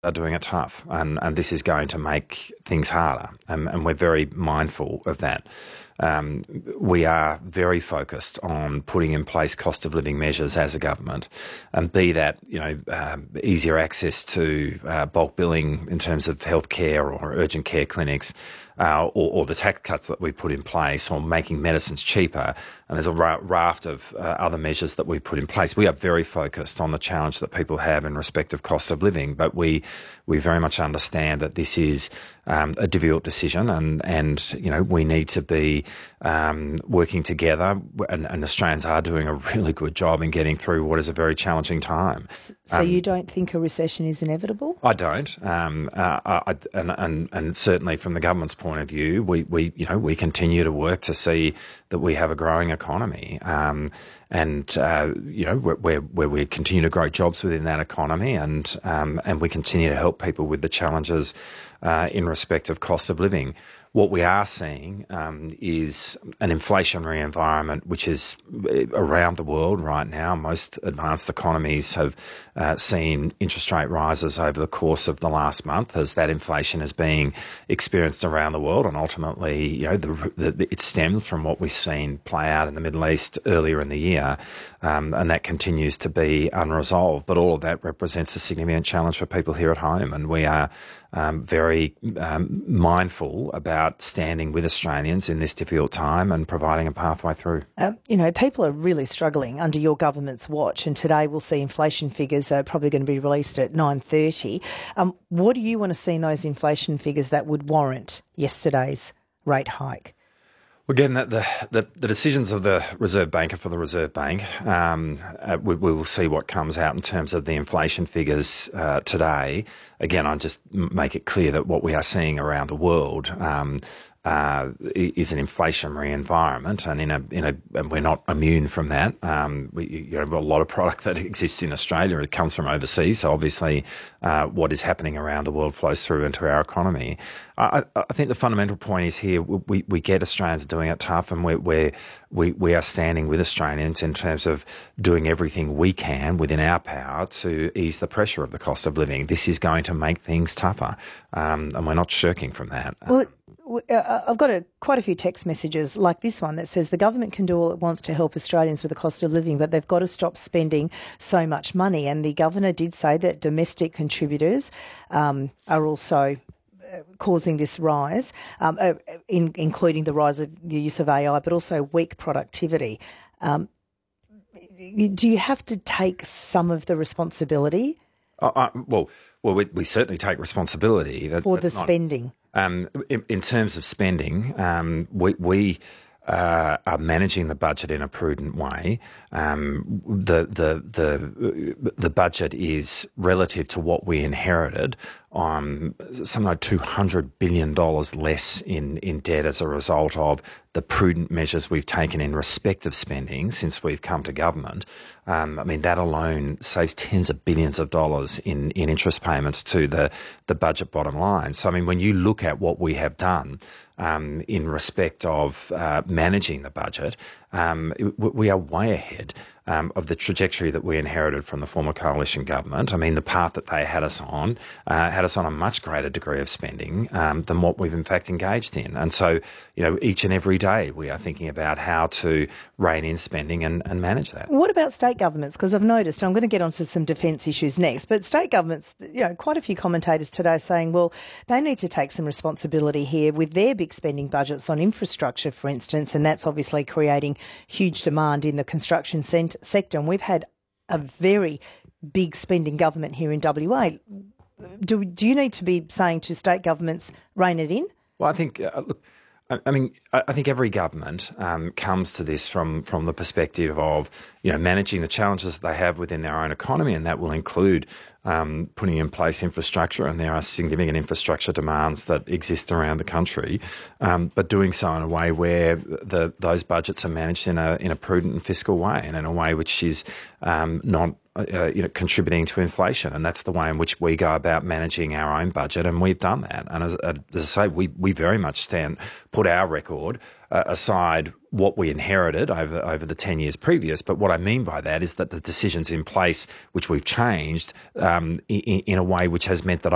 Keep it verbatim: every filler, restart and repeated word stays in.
are doing it tough, and, and this is going to make things harder, and, and we're very mindful of that. Um, we are very focused on putting in place cost of living measures as a government, and be that, you know, um, easier access to uh, bulk billing in terms of healthcare or urgent care clinics, uh, or, or the tax cuts that we've put in place, or making medicines cheaper. And there's a ra- raft of uh, other measures that we've put in place. We are very focused on the challenge that people have in respect of cost of living, but we we very much understand that this is um, a difficult decision, and, and you know, we need to be um, working together, and, and Australians are doing a really good job in getting through what is a very challenging time. So um, you don't think a recession is inevitable? I don't, um, uh, I, and, and, and certainly from the government's point of view, we, we you know we continue to work to see that we have a growing economy, um, and uh, you know where, where we continue to grow jobs within that economy, and um, and we continue to help people with the challenges uh, in respect of cost of living. What we are seeing um, is an inflationary environment which is around the world right now. Most advanced economies have uh, seen interest rate rises over the course of the last month, as that inflation is being experienced around the world, and ultimately, you know, the, the, it stems from what we've seen play out in the Middle East earlier in the year, um, and that continues to be unresolved. But all of that represents a significant challenge for people here at home, and we are Um, very um, mindful about standing with Australians in this difficult time and providing a pathway through. Um, you know, people are really struggling under your government's watch, and today we'll see inflation figures are probably going to be released at nine thirty. Um, what do you want to see in those inflation figures that would warrant yesterday's rate hike? Again, the, the, the decisions of the Reserve Bank are for the Reserve Bank. Um, uh, we, we will see what comes out in terms of the inflation figures uh, today. Again, I'll just make it clear that what we are seeing around the world um, uh, is an inflationary environment, and in a in a and we're not immune from that. Um, we, you know, a lot of product that exists in Australia, it comes from overseas. So obviously, uh, what is happening around the world flows through into our economy. I, I think the fundamental point is here: we we get Australians doing it tough, and we're, we're we we are standing with Australians in terms of doing everything we can within our power to ease the pressure of the cost of living. This is going to make things tougher, um, and we're not shirking from that. Well, I've got a, quite a few text messages like this one that says the government can do all it wants to help Australians with the cost of living, but they've got to stop spending so much money. And the governor did say that domestic contributors um, are also causing this rise, um, uh, in, including the rise of the use of A I, but also weak productivity. Um, do you have to take some of the responsibility? Uh, uh, well, well, we, we certainly take responsibility that, for the not, spending. Um, in, in terms of spending, um, we, we uh, are managing the budget in a prudent way. Um, the the the the budget is relative to what we inherited, um, something like two hundred billion dollars less in, in debt as a result of the prudent measures we've taken in respect of spending since we've come to government. Um, I mean, that alone saves tens of billions of dollars in, in interest payments to the, the budget bottom line. So, I mean, when you look at what we have done um, in respect of uh, managing the budget, um, we are way ahead Um, of the trajectory that we inherited from the former coalition government. I mean, the path that they had us on uh, had us on a much greater degree of spending um, than what we've in fact engaged in. And so, you know, each and every day we are thinking about how to rein in spending and, and manage that. What about state governments? Because I've noticed, and I'm going to get onto some defence issues next, but state governments, you know, quite a few commentators today saying, well, they need to take some responsibility here with their big spending budgets on infrastructure, for instance, and that's obviously creating huge demand in the construction centre. sector, and we've had a very big spending government here in W A. Do, do you need to be saying to state governments, rein it in? Well, I think, uh, look, I, I mean, I, I think every government um, comes to this from, from the perspective of, you know, managing the challenges that they have within their own economy, and that will include um, putting in place infrastructure, and there are significant infrastructure demands that exist around the country, um, but doing so in a way where the, those budgets are managed in a in a prudent and fiscal way, and in a way which is um, not Uh, you know, contributing to inflation, and that's the way in which we go about managing our own budget, and we've done that. And as, as I say, we we very much stand put our record uh, aside what we inherited over over the ten years previous. But what I mean by that is that the decisions in place, which we've changed um, in, in a way which has meant that